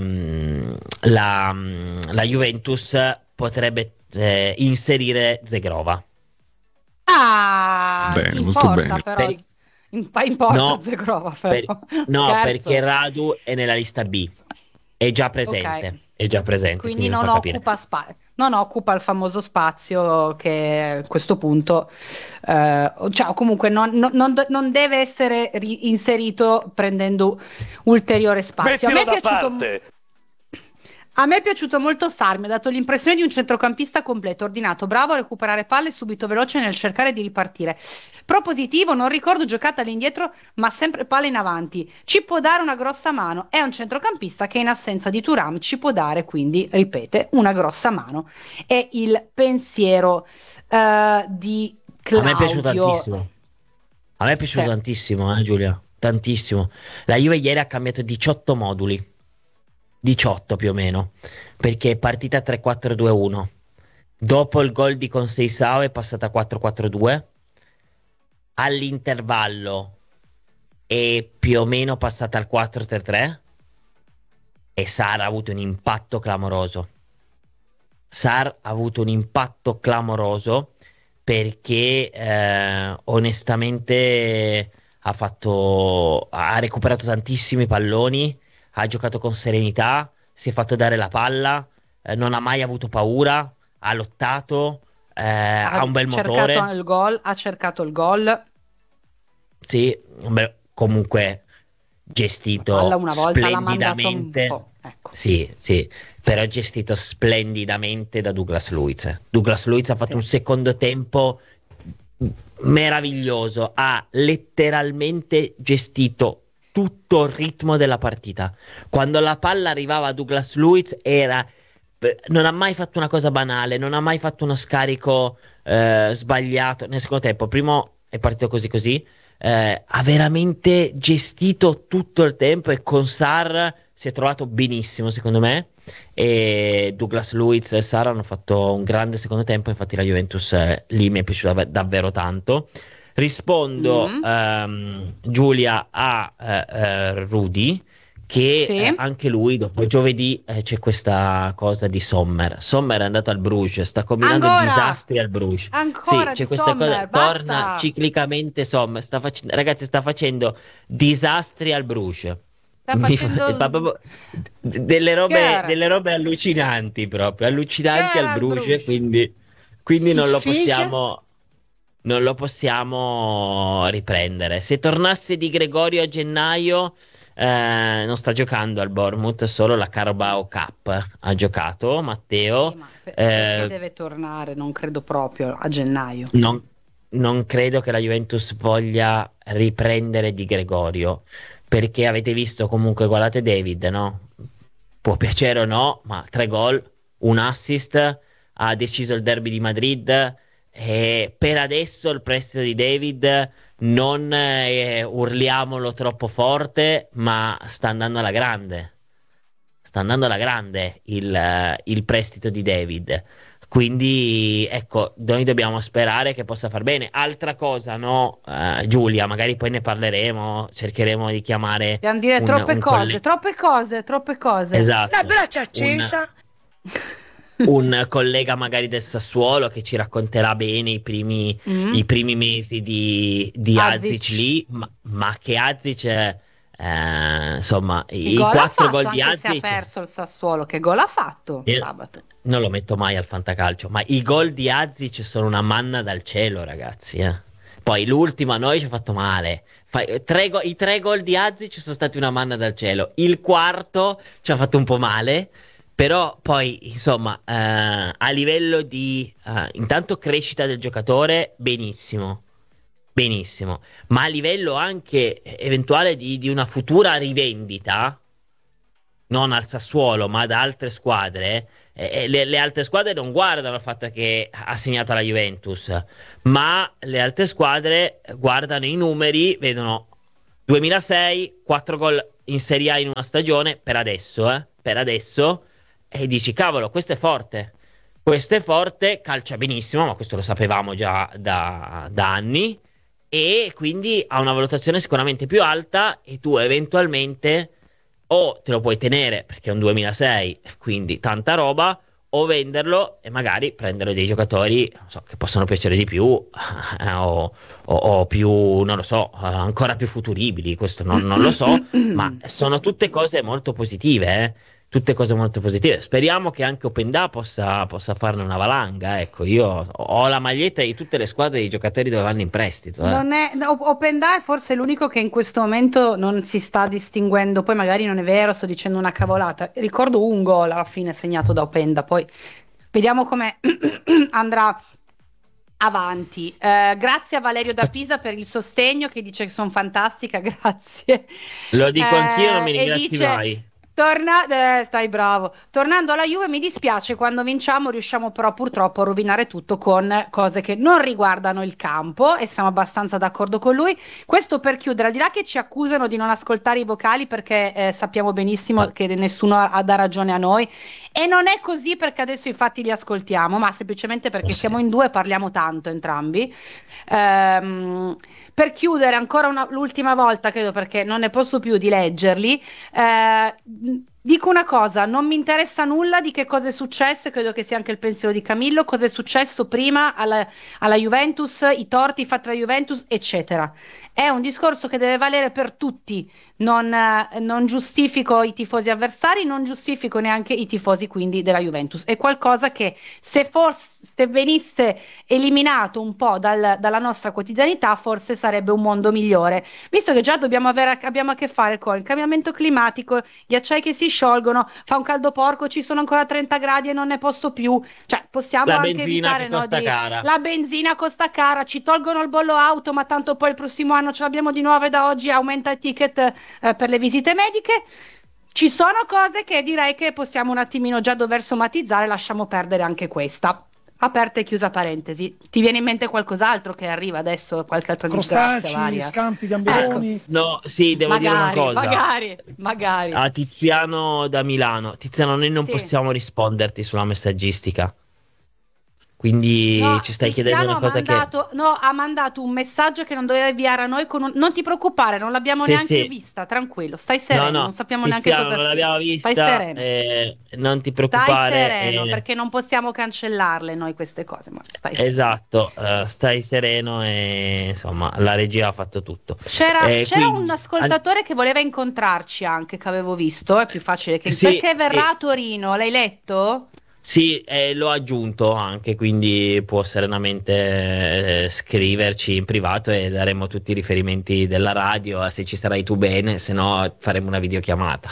Juventus potrebbe inserire Zegrova. Bene, molto bene. Però. Importa Zegrova, perché Radu è nella lista B, è già presente, okay. È già presente, quindi non occupa il famoso spazio che a questo punto comunque non deve essere inserito prendendo ulteriore spazio. A me è piaciuto molto Sarr, mi ha dato l'impressione di un centrocampista completo, ordinato, bravo a recuperare palle, subito veloce nel cercare di ripartire. Propositivo, non ricordo giocata all'indietro, ma sempre palle in avanti. Ci può dare una grossa mano, è un centrocampista che in assenza di Thuram ci può dare, quindi, ripete, una grossa mano. È il pensiero di Claudio. A me è piaciuto tantissimo. A me è piaciuto tantissimo, Giulia, tantissimo. La Juve ieri ha cambiato 18 moduli. 18 più o meno, perché è partita 3-4-2-1, dopo il gol di Conceição è passata 4-4-2, all'intervallo è più o meno passata al 4-3-3, e Sarr ha avuto un impatto clamoroso. Perché onestamente ha recuperato tantissimi palloni, ha giocato con serenità, si è fatto dare la palla, non ha mai avuto paura, ha lottato, ha un bel motore. Ha cercato il gol. Sì, comunque gestito una volta splendidamente. Ecco. Sì, però gestito splendidamente da Douglas Luiz. Douglas Luiz ha fatto un secondo tempo meraviglioso, ha letteralmente gestito tutto il ritmo della partita. Quando la palla arrivava a Douglas Luiz non ha mai fatto una cosa banale, non ha mai fatto uno scarico sbagliato nel secondo tempo. Primo è partito così, ha veramente gestito tutto il tempo, e con Sarr si è trovato benissimo secondo me, e Douglas Luiz e Sarr hanno fatto un grande secondo tempo. Infatti la Juventus lì mi è piaciuta davvero tanto. Rispondo Giulia a Rudy, che anche lui dopo giovedì c'è questa cosa di Sommer è andato al Bruges, sta combinando disastri al Bruges. C'è questa Sommer, cosa, torna ciclicamente Sommer, sta facendo disastri al Bruges, facendo delle robe allucinanti al Bruges, quindi non lo possiamo riprendere. Se tornasse Di Gregorio a gennaio, non sta giocando al Bournemouth, solo la Carabao Cup ha giocato, Matteo. Perché deve tornare? Non credo proprio a gennaio. Non credo che la Juventus voglia riprendere Di Gregorio, perché avete visto comunque, guardate David, no? Può piacere o no, ma 3 gol, un assist, ha deciso il derby di Madrid. E per adesso il prestito di David non urliamolo troppo forte, ma sta andando alla grande il prestito di David, quindi ecco, noi dobbiamo sperare che possa far bene. Altra cosa, no, Giulia, magari poi ne parleremo, cercheremo di chiamare, dobbiamo dire troppe cose. Esatto. La braccia accesa. un collega magari del Sassuolo che ci racconterà bene i primi mesi di Azic lì, ma che Azic insomma i 4 gol di Azic, se ha perso il Sassuolo, che gol ha fatto sabato? Non lo metto mai al fantacalcio, ma i gol di Azic sono una manna dal cielo, ragazzi. Poi l'ultimo a noi ci ha fatto male. I 3 gol di Azic sono stati una manna dal cielo. Il quarto ci ha fatto un po' male, però poi insomma a livello di intanto crescita del giocatore benissimo, ma a livello anche eventuale di una futura rivendita, non al Sassuolo ma da altre squadre, le altre squadre non guardano il fatto che ha segnato alla Juventus, ma le altre squadre guardano i numeri, vedono 2006, 4 gol in Serie A in una stagione, per adesso, e dici cavolo, questo è forte, calcia benissimo, ma questo lo sapevamo già da anni, e quindi ha una valutazione sicuramente più alta, e tu eventualmente o te lo puoi tenere perché è un 2006, quindi tanta roba, o venderlo e magari prendere dei giocatori, non so, che possono piacere di più o più, non lo so, ancora più futuribili, questo non lo so, ma sono tutte cose molto positive, tutte cose molto positive. Speriamo che anche Openda possa farne una valanga. Ecco, io ho la maglietta di tutte le squadre dei giocatori dove vanno in prestito. Openda è forse l'unico che in questo momento non si sta distinguendo. Poi magari non è vero, sto dicendo una cavolata. Ricordo un gol alla fine segnato da Openda, poi vediamo come andrà avanti. Grazie a Valerio da Pisa per il sostegno, che dice che sono fantastica, grazie. Lo dico anch'io, non mi ringrazi mai. Stai bravo. Tornando alla Juve, mi dispiace, quando vinciamo riusciamo però purtroppo a rovinare tutto con cose che non riguardano il campo, e siamo abbastanza d'accordo con lui. Questo per chiudere, al di là che ci accusano di non ascoltare i vocali perché sappiamo benissimo che nessuno dà ragione a noi, e non è così perché adesso i fatti li ascoltiamo, ma semplicemente perché siamo in due e parliamo tanto entrambi. Per chiudere ancora l'ultima volta, credo, perché non ne posso più di leggerli, dico una cosa: non mi interessa nulla di che cosa è successo, e credo che sia anche il pensiero di Camillo, cosa è successo prima alla Juventus, i torti fatti alla Juventus, eccetera. È un discorso che deve valere per tutti, non giustifico i tifosi avversari, non giustifico neanche i tifosi quindi della Juventus. È qualcosa che se venisse eliminato un po' dalla nostra quotidianità, forse sarebbe un mondo migliore, visto che già abbiamo a che fare con il cambiamento climatico, ghiacciai che si sciolgono, fa un caldo porco, ci sono ancora 30 gradi e non ne posso più, cioè possiamo la anche benzina evitare, che costa cara. La benzina costa cara, ci tolgono il bollo auto, ma tanto poi il prossimo anno ce l'abbiamo di nuovo, e da oggi aumenta il ticket per le visite mediche. Ci sono cose che direi che possiamo un attimino già dover somatizzare, lasciamo perdere anche questa. Aperta e chiusa parentesi. Ti viene in mente qualcos'altro che arriva adesso? Qualche altra disgrazia varia? Scampi, gamberoni? Ecco. No, sì, devo dire una cosa. Magari. A Tiziano da Milano. Tiziano, noi non possiamo risponderti sulla messaggistica. Quindi ci stai chiedendo una cosa ha mandato un messaggio che non doveva inviare a noi non ti preoccupare, non l'abbiamo neanche vista, tranquillo, stai sereno, non sappiamo Tiziano, neanche cosa non l'abbiamo vista, stai sereno. Non ti preoccupare. Stai sereno, perché non possiamo cancellarle noi queste cose, ma stai sereno. Esatto, stai sereno, e insomma la regia ha fatto tutto. C'era un ascoltatore che voleva incontrarci anche, che avevo visto, è più facile perché verrà a Torino, l'hai letto? Sì, l'ho aggiunto anche, quindi può serenamente scriverci in privato e daremo tutti i riferimenti della radio, se ci sarai tu bene, se no faremo una videochiamata.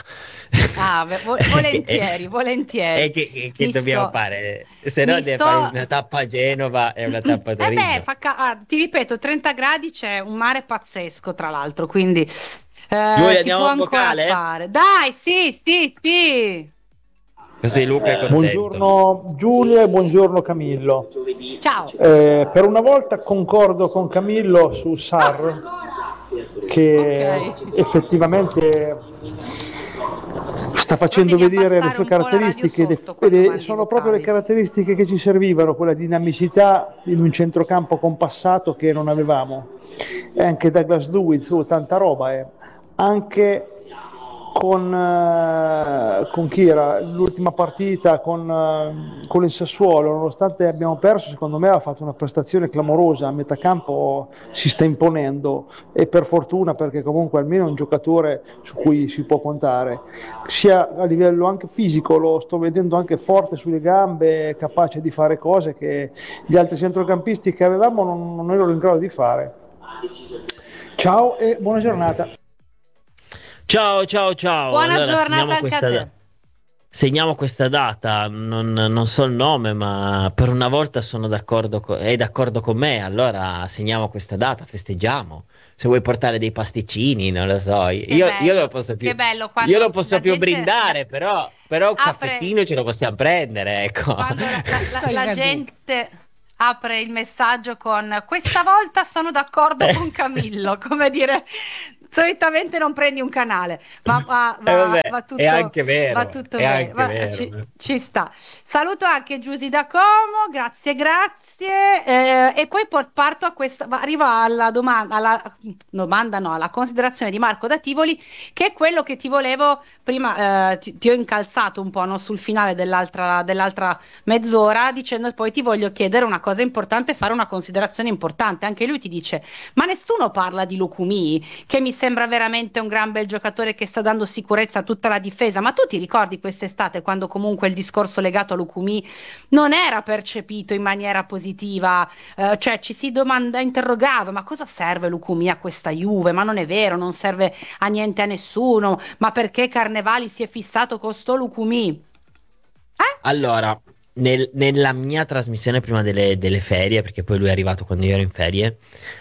Volentieri. E che dobbiamo fare? Se no deve fare una tappa a Genova e una tappa a Torino. Ti ripeto, 30 gradi, c'è un mare pazzesco tra l'altro, quindi noi si può ancora fare. Dai, sì. Così Luca è contento. Buongiorno Giulia e buongiorno Camillo. Ciao. Per una volta concordo con Camillo su Sarr, che effettivamente sta facendo vedere le sue caratteristiche, sono proprio le caratteristiche che ci servivano, quella dinamicità in un centrocampo compassato che non avevamo. E anche Douglas Luiz, tanta roba, anche con chi era l'ultima partita con il Sassuolo, nonostante abbiamo perso, secondo me ha fatto una prestazione clamorosa, a metà campo si sta imponendo, e per fortuna, perché comunque almeno è un giocatore su cui si può contare, sia a livello anche fisico, lo sto vedendo anche forte sulle gambe, capace di fare cose che gli altri centrocampisti che avevamo non erano in grado di fare. Ciao e buona giornata. Ciao. Buona Allora, giornata anche a te. segniamo questa data, non so il nome, ma per una volta sono d'accordo, è d'accordo con me, allora segniamo questa data, festeggiamo. Se vuoi portare dei pasticcini, non lo so, io non lo posso più, Che bello quando io non posso la più gente brindare, però un apre- caffettino ce lo possiamo prendere, ecco. quando la gente apre il messaggio con questa volta sono d'accordo con Camillo, come dire, solitamente non prendi un canale, ma Vabbè, va tutto, è anche vero, va tutto è bene, anche vero. ci sta. Saluto anche Giusy da Como, grazie, e poi parto a questa, arrivo alla alla considerazione di Marco da Tivoli, che è quello che ti volevo prima, ti ho incalzato un po', no, sul finale dell'altra mezz'ora, dicendo poi ti voglio chiedere una cosa importante, fare una considerazione importante. Anche lui ti dice, ma nessuno parla di Lukumi, che mi sembra veramente un gran bel giocatore che sta dando sicurezza a tutta la difesa, ma tu ti ricordi quest'estate quando comunque il discorso legato a Lukumi non era percepito in maniera positiva, cioè ci si interrogava, ma cosa serve Lukumi a questa Juve? Ma non è vero, non serve a niente a nessuno, ma perché Carnevali si è fissato con sto Lukumi? Allora, nella mia trasmissione prima delle ferie, perché poi lui è arrivato quando io ero in ferie,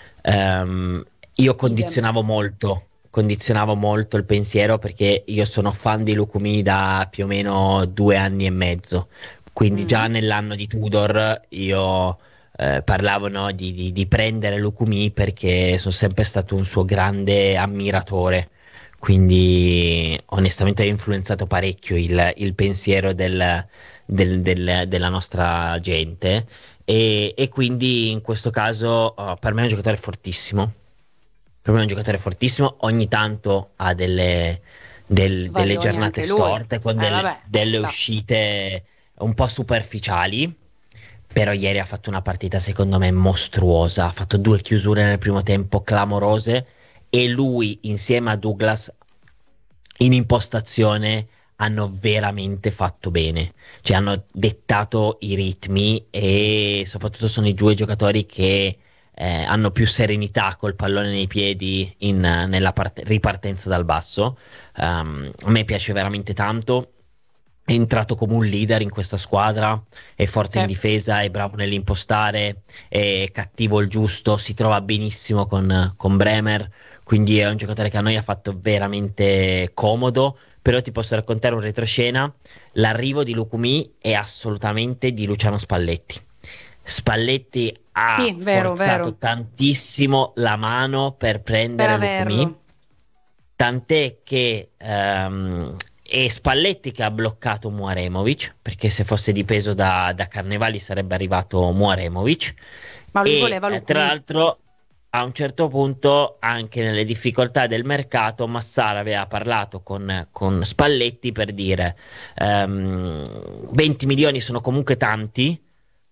io condizionavo molto il pensiero, perché io sono fan di Lukumi da più o meno 2 anni e mezzo, quindi già nell'anno di Tudor io parlavo, no, di prendere Lukumi, perché sono sempre stato un suo grande ammiratore, quindi onestamente ha influenzato parecchio il pensiero della nostra gente, e quindi in questo caso per me è un giocatore fortissimo. Per me è un giocatore fortissimo, ogni tanto ha delle giornate storte, con delle uscite un po' superficiali, però ieri ha fatto una partita secondo me mostruosa, ha fatto 2 chiusure nel primo tempo clamorose, e lui insieme a Douglas in impostazione hanno veramente fatto bene, cioè hanno dettato i ritmi, e soprattutto sono i 2 giocatori che hanno più serenità col pallone nei piedi nella ripartenza dal basso. A me piace veramente tanto, è entrato come un leader in questa squadra, è forte in difesa, è bravo nell'impostare, è cattivo il giusto, si trova benissimo con Bremer, quindi è un giocatore che a noi ha fatto veramente comodo. Però ti posso raccontare un retroscena: l'arrivo di Lukumi è assolutamente di Luciano Spalletti. Spalletti ha forzato tantissimo la mano per prendere Lukumi, tant'è che è Spalletti che ha bloccato Muaremovic, perché se fosse dipeso da Carnevali sarebbe arrivato Muaremovic, ma lui voleva Lukumi. Tra l'altro a un certo punto, anche nelle difficoltà del mercato, Massara aveva parlato con Spalletti per dire 20 milioni sono comunque tanti,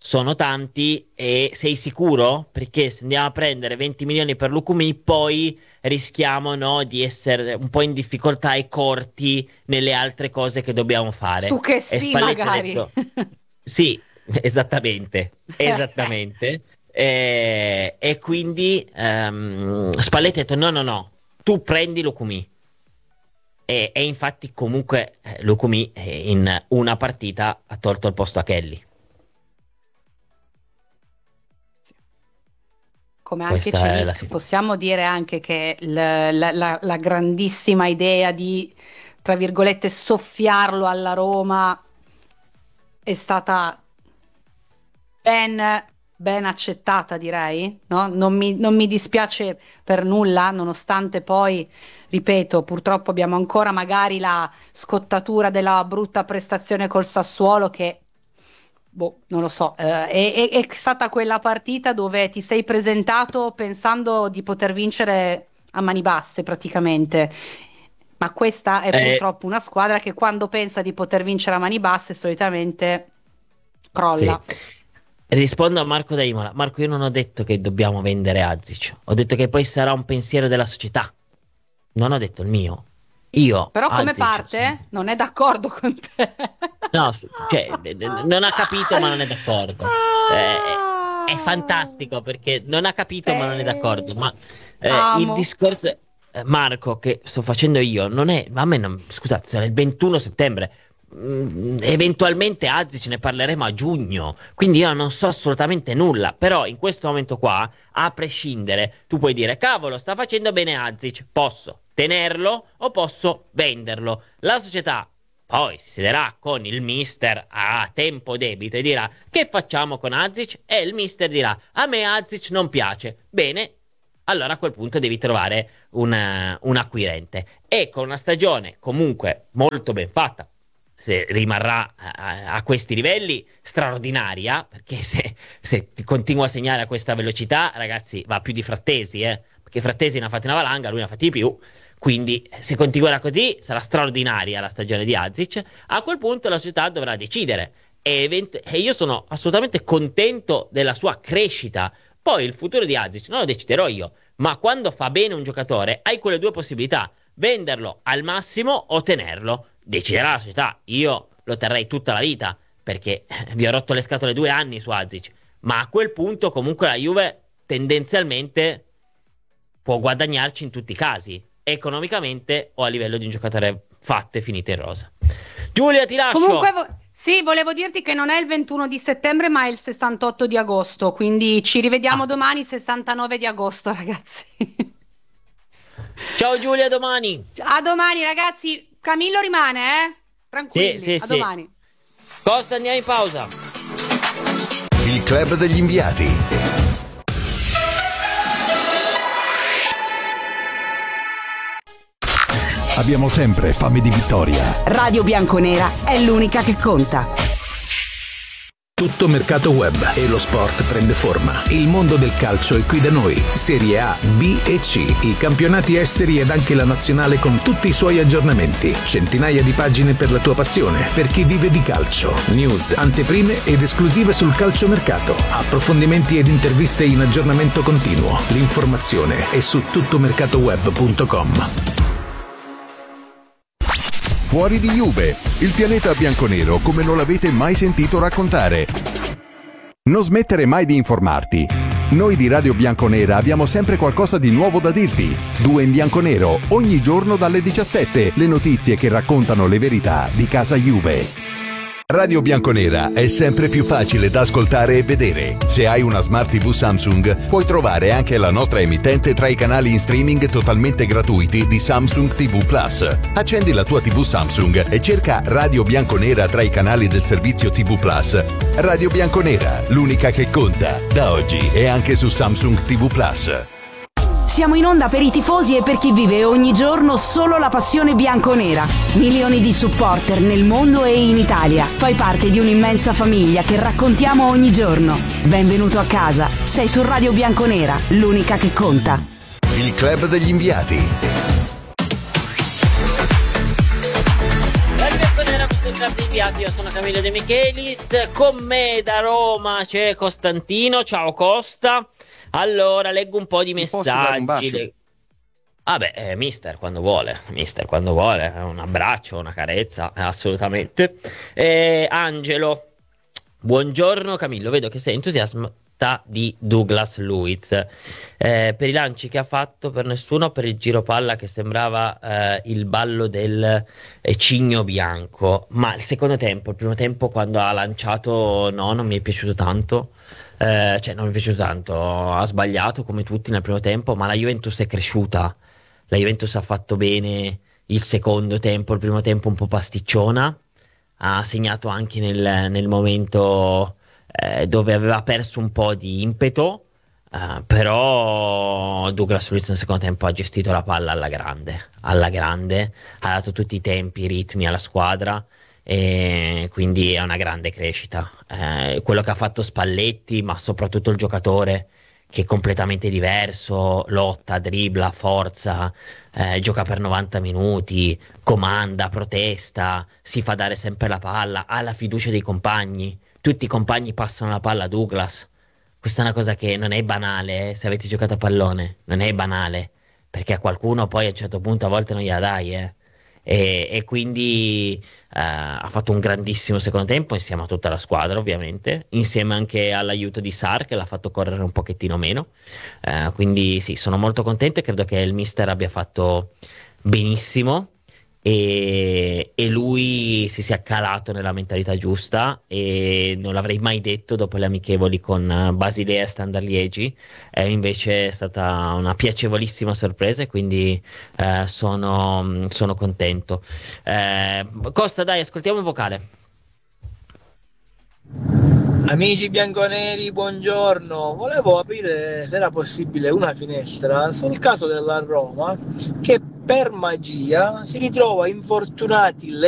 e sei sicuro? Perché se andiamo a prendere 20 milioni per Lukumi poi rischiamo, no, di essere un po' in difficoltà e corti nelle altre cose che dobbiamo fare. Tu che e sì, Spalletti magari. ha detto, sì, esattamente. E quindi Spalletti ha detto no, tu prendi Lukumi, e infatti comunque Lukumi in una partita ha tolto il posto a Kelly. Come anche possiamo dire anche che la grandissima idea di, tra virgolette, soffiarlo alla Roma è stata ben accettata, direi, no? Non mi dispiace per nulla, nonostante poi, ripeto, purtroppo abbiamo ancora magari la scottatura della brutta prestazione col Sassuolo, che non lo so, è stata quella partita dove ti sei presentato pensando di poter vincere a mani basse praticamente, Ma questa è purtroppo una squadra che quando pensa di poter vincere a mani basse solitamente crolla. Sì. Rispondo a Marco da Imola. Marco, io non ho detto che dobbiamo vendere Azic, ho detto che poi sarà un pensiero della società, non ho detto il mio. Io però come Azic, parte non è d'accordo con te. No, cioè, non ha capito ma non è d'accordo. È fantastico perché non ha capito ma non è d'accordo. Ma il discorso, Marco, che sto facendo io non è, a me non, scusate, sarà il 21 settembre. Eventualmente Azic ne parleremo a giugno, quindi io non so assolutamente nulla. Però in questo momento qua, a prescindere, tu puoi dire cavolo, sta facendo bene Azic, posso tenerlo o posso venderlo. La società poi si siederà con il mister a tempo debito e dirà che facciamo con Azic, e il mister dirà a me Azic non piace. Bene, allora a quel punto devi trovare un acquirente, e con una stagione comunque molto ben fatta, se rimarrà a questi livelli, straordinaria, perché se continua a segnare a questa velocità, ragazzi, va più di Frattesi, perché Frattesi ne ha fatti una valanga, lui ne ha fatti di più. Quindi se continuerà così sarà straordinaria la stagione di Azic. A quel punto la società dovrà decidere, e io sono assolutamente contento della sua crescita. Poi il futuro di Azic non lo deciderò io, ma quando fa bene un giocatore hai quelle due possibilità: venderlo al massimo o tenerlo. Deciderà la società. Io lo terrei tutta la vita perché vi ho rotto le scatole 2 anni su Azic, ma a quel punto comunque la Juve tendenzialmente può guadagnarci in tutti i casi, economicamente o a livello di un giocatore fatto e finito in rosa. Giulia, ti lascio. Comunque sì, volevo dirti che non è il 21 di settembre ma è il 68 di agosto, quindi ci rivediamo domani, 69 di agosto, ragazzi. Ciao Giulia, a domani. A domani, ragazzi. Camillo rimane, tranquilli, sì, a domani. Costa, andiamo in pausa. Il club degli inviati. Abbiamo sempre fame di vittoria. Radio Bianconera è l'unica che conta. Tutto mercato web e lo sport prende forma. Il mondo del calcio è qui da noi. Serie A, B e C, i campionati esteri ed anche la nazionale con tutti i suoi aggiornamenti. Centinaia di pagine per la tua passione, per chi vive di calcio. News, anteprime ed esclusive sul calciomercato. Approfondimenti ed interviste in aggiornamento continuo. L'informazione è su tuttomercatoweb.com. Fuori di Juve, il pianeta bianconero come non l'avete mai sentito raccontare. Non smettere mai di informarti. Noi di Radio Bianconera abbiamo sempre qualcosa di nuovo da dirti. 2 in bianconero, ogni giorno dalle 17, le notizie che raccontano le verità di casa Juve. Radio Bianconera è sempre più facile da ascoltare e vedere. Se hai una Smart TV Samsung, puoi trovare anche la nostra emittente tra i canali in streaming totalmente gratuiti di Samsung TV Plus. Accendi la tua TV Samsung e cerca Radio Bianconera tra i canali del servizio TV Plus. Radio Bianconera, l'unica che conta, da oggi e anche su Samsung TV Plus. Siamo in onda per i tifosi e per chi vive ogni giorno solo la passione bianconera. Milioni di supporter nel mondo e in Italia. Fai parte di un'immensa famiglia che raccontiamo ogni giorno. Benvenuto a casa. Sei su Radio Bianconera, l'unica che conta. Il club degli inviati. Radio Bianconera, questo è il club degli inviati. Io sono Camillo De Michelis. Con me da Roma c'è Costantino. Ciao Costa. Allora, leggo un po' di messaggi. Vabbè, mister quando vuole, un abbraccio, una carezza, assolutamente. Angelo, buongiorno Camillo, vedo che sei entusiasta di Douglas Luiz. Per i lanci che ha fatto, per nessuno, per il giro palla che sembrava il ballo del cigno bianco. Ma il secondo tempo, il primo tempo quando ha lanciato, no, non mi è piaciuto tanto. Non mi è piaciuto tanto, ha sbagliato come tutti nel primo tempo, ma la Juventus è cresciuta, la Juventus ha fatto bene il secondo tempo, il primo tempo un po' pasticciona, ha segnato anche nel momento dove aveva perso un po' di impeto, però Douglas Luiz nel secondo tempo ha gestito la palla alla grande, ha dato tutti i tempi, i ritmi alla squadra. E quindi è una grande crescita, quello che ha fatto Spalletti, ma soprattutto il giocatore che è completamente diverso, lotta, dribbla, forza, gioca per 90 minuti, comanda, protesta, si fa dare sempre la palla, ha la fiducia dei compagni, tutti i compagni passano la palla a Douglas. Questa è una cosa che non è banale, se avete giocato a pallone, non è banale, perché a qualcuno poi a un certo punto a volte non gliela dai. E quindi ha fatto un grandissimo secondo tempo insieme a tutta la squadra, ovviamente, insieme anche all'aiuto di Sarr che l'ha fatto correre un pochettino meno. Quindi sì, sono molto contento e credo che il mister abbia fatto benissimo e lui si sia calato nella mentalità giusta, e non l'avrei mai detto dopo le amichevoli con Basilea e Standard Liegi. Invece è stata una piacevolissima sorpresa e quindi sono contento. Costa, dai, ascoltiamo un vocale. Amici bianconeri, buongiorno. Volevo aprire, se era possibile, una finestra sul caso della Roma che per magia si ritrova infortunati